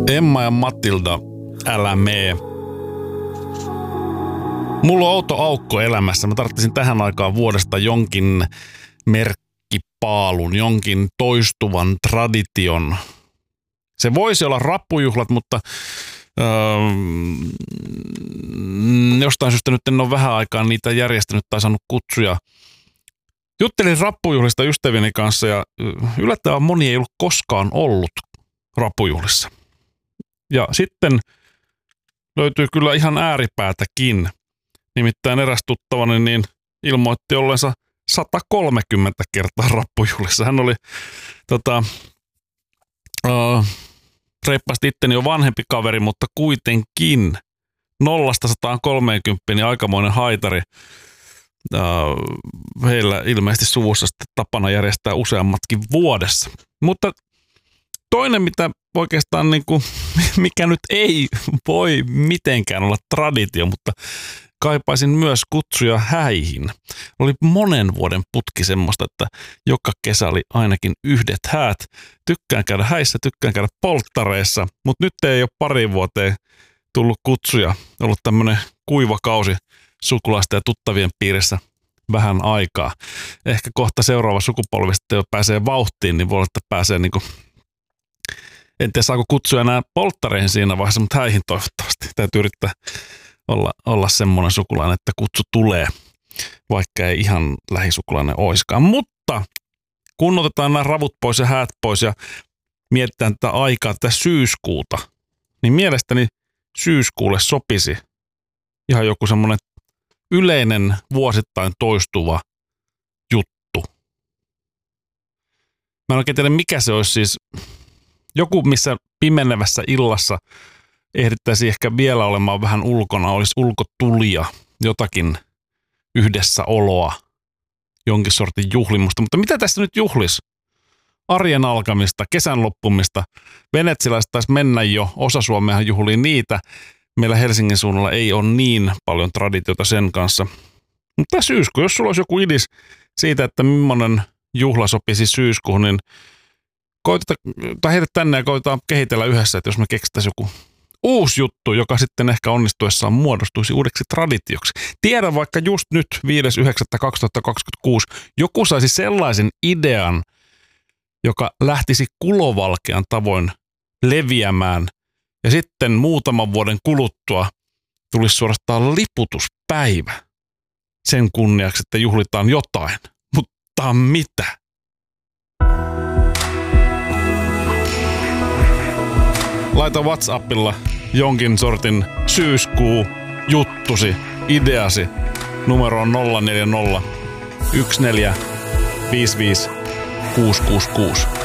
Emma ja Matilda, älä mee. Mulla on outo aukko elämässä. Mä tarvitsin tähän aikaan vuodesta jonkin merkkipaalun, jonkin toistuvan tradition. Se voisi olla rappujuhlat, mutta jostain syystä nyt en ole vähän aikaa niitä järjestänyt tai saanut kutsuja. Juttelin rappujuhlista ystävieni kanssa ja yllättävän moni ei ollut koskaan ollut rappujuhlissa. Ja sitten löytyy kyllä ihan ääripäätäkin. Nimittäin eräs tuttavani niin ilmoitti ollensa 130 kertaa rappujuhlissa. Hän oli reippaasti itteni jo vanhempi kaveri, mutta kuitenkin 0-130 niin aikamoinen haitari. Heillä ilmeisesti suvussa sitten tapana järjestää useammatkin vuodessa. Mutta toinen, mitä oikeastaan niin kuin, mikä nyt ei voi mitenkään olla traditio, mutta kaipaisin myös kutsuja häihin. Oli monen vuoden putki semmoista, että joka kesä oli ainakin yhdet häät. Tykkään käydä häissä, tykkään käydä polttareissa, mutta nyt ei ole pari vuoteen tullut kutsuja. Ollut tämmöinen kuiva kausi sukulaisten ja tuttavien piirissä vähän aikaa. Ehkä kohta seuraava sukupolvi sitten jo pääsee vauhtiin, niin voi olla, että pääsee niin kuin, en tiedä saako kutsuja enää polttareihin siinä vaiheessa, mutta häihin toivottavasti. Täytyy yrittää olla semmoinen sukulainen, että kutsu tulee, vaikka ei ihan lähisukulainen oiskaan. Mutta kun otetaan nämä ravut pois ja häät pois ja mietitään tätä aikaa, tätä syyskuuta, niin mielestäni syyskuulle sopisi ihan joku semmoinen yleinen vuosittain toistuva juttu. Mä en oikein tiedä, mikä se olisi siis. Joku, missä pimenevässä illassa ehdittäisi ehkä vielä olemaan vähän ulkona, olisi ulkotulia, jotakin yhdessä oloa, jonkin sortin juhlimusta. Mutta mitä tässä nyt juhlisi? Arjen alkamista, kesän loppumista. Venetsiläiset taisi mennä jo, osa Suomeahan juhlii niitä. Meillä Helsingin suunnalla ei ole niin paljon traditiota sen kanssa. Mutta syyskuu, jos sulla olisi joku idis siitä, että millainen juhla sopisi syyskuuhun, niin heitä tänne ja koitetaan kehitellä yhdessä, että jos me keksittäisiin joku uusi juttu, joka sitten ehkä onnistuessaan muodostuisi uudeksi traditioksi. Tiedän vaikka just nyt 5.9.2026 joku saisi sellaisen idean, joka lähtisi kulovalkean tavoin leviämään ja sitten muutaman vuoden kuluttua tulisi suorastaan liputuspäivä sen kunniaksi, että juhlitaan jotain. Mutta mitä? Laita WhatsAppilla jonkin sortin syyskuu juttusi, ideasi. Numero on 040 14 55 666.